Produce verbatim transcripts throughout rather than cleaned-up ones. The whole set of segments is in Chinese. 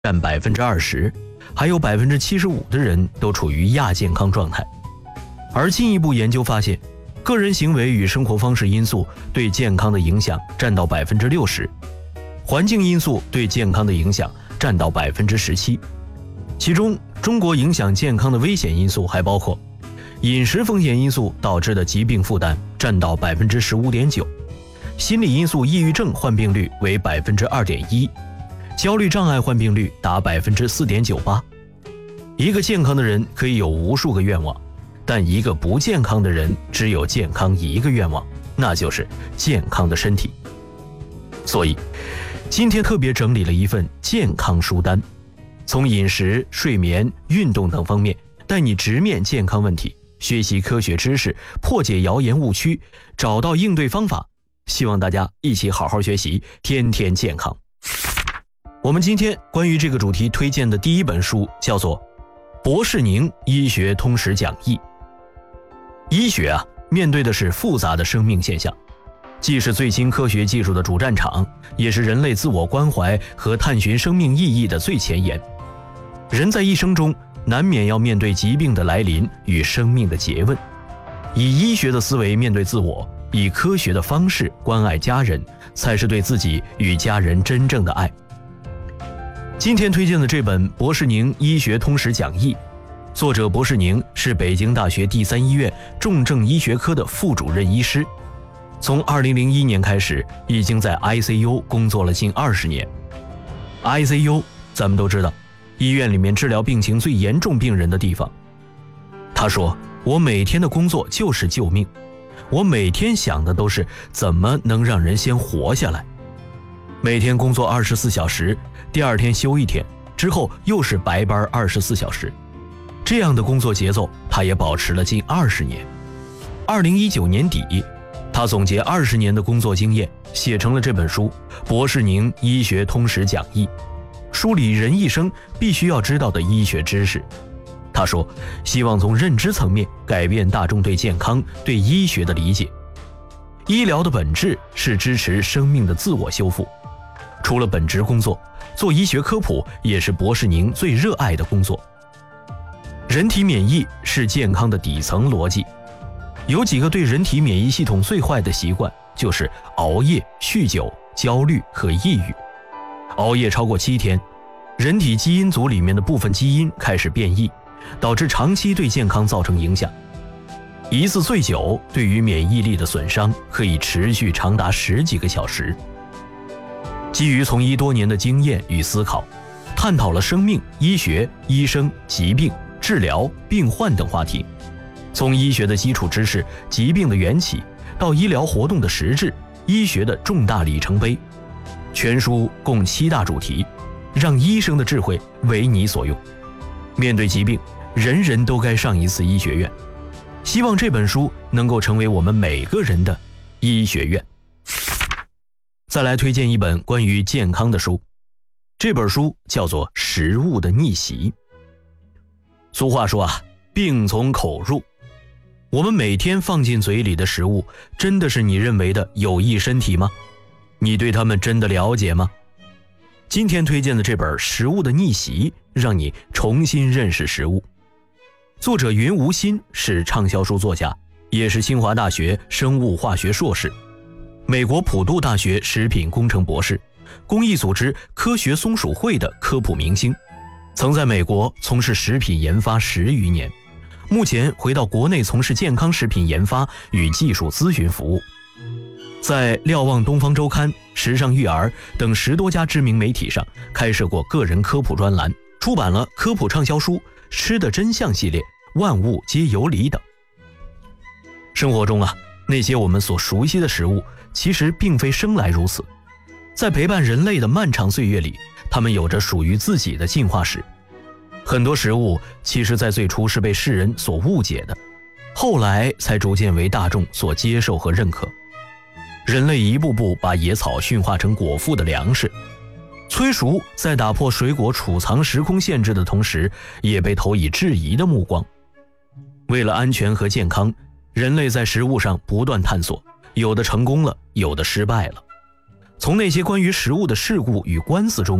占百分之二十，还有百分之七十五的人都处于亚健康状态。而进一步研究发现，个人行为与生活方式因素对健康的影响占到百分之六十，环境因素对健康的影响占到百分之十七。其中，中国影响健康的危险因素还包括饮食风险因素导致的疾病负担占到百分之十五点九，心理因素抑郁症患病率为百分之二点一，焦虑障碍患病率达百分之四点九八。一个健康的人可以有无数个愿望，但一个不健康的人只有健康一个愿望，那就是健康的身体。所以，今天特别整理了一份健康书单，从饮食、睡眠、运动等方面带你直面健康问题，学习科学知识，破解谣言误区，找到应对方法。希望大家一起好好学习，天天健康。我们今天关于这个主题推荐的第一本书叫做《博士宁医学通识讲义》。医学啊，面对的是复杂的生命现象，既是最新科学技术的主战场，也是人类自我关怀和探寻生命意义的最前沿。人在一生中难免要面对疾病的来临与生命的诘问，以医学的思维面对自我，以科学的方式关爱家人，才是对自己与家人真正的爱。今天推荐的这本《博士宁医学通识讲义》，作者博士宁是北京大学第三医院重症医学科的副主任医师，从二零零一年开始，已经在 I C U 工作了近二十年。I C U 咱们都知道，医院里面治疗病情最严重病人的地方。他说，我每天的工作就是救命，我每天想的都是怎么能让人先活下来。每天工作二十四小时，第二天休一天，之后又是白班二十四小时。这样的工作节奏，他也保持了近二十年。二零一九年底，他总结二十年的工作经验，写成了这本书《博士宁医学通识讲义》，梳理人一生必须要知道的医学知识。他说，希望从认知层面改变大众对健康、对医学的理解。医疗的本质是支持生命的自我修复。除了本职工作，做医学科普也是博士宁最热爱的工作。人体免疫是健康的底层逻辑，有几个对人体免疫系统最坏的习惯，就是熬夜、酗酒、焦虑和抑郁。熬夜超过七天，人体基因组里面的部分基因开始变异，导致长期对健康造成影响。一次醉酒对于免疫力的损伤可以持续长达十几个小时。基于从医多年的经验与思考，探讨了生命、医学、医生、疾病、治疗、病患等话题，从医学的基础知识、疾病的缘起，到医疗活动的实质、医学的重大里程碑。全书共七大主题，让医生的智慧为你所用。面对疾病，人人都该上一次医学院。希望这本书能够成为我们每个人的医学院。再来推荐一本关于健康的书，这本书叫做《食物的逆袭》。俗话说啊，病从口入。我们每天放进嘴里的食物，真的是你认为的有益身体吗？你对它们真的了解吗？今天推荐的这本《食物的逆袭》，让你重新认识食物。作者云无心是畅销书作家，也是清华大学生物化学硕士，美国普渡大学食品工程博士，公益组织科学松鼠会的科普明星，曾在美国从事食品研发十余年，目前回到国内从事健康食品研发与技术咨询服务。在瞭望东方周刊、时尚育儿等十多家知名媒体上开设过个人科普专栏，出版了科普畅销书《吃的真相》系列、万物皆有理等。生活中啊，那些我们所熟悉的食物，其实并非生来如此。在陪伴人类的漫长岁月里，它们有着属于自己的进化史。很多食物其实在最初是被世人所误解的，后来才逐渐为大众所接受和认可。人类一步步把野草驯化成果腹的粮食，催熟在打破水果储藏时空限制的同时，也被投以质疑的目光。为了安全和健康，人类在食物上不断探索，有的成功了，有的失败了。从那些关于食物的事故与官司中，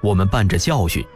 我们伴着教训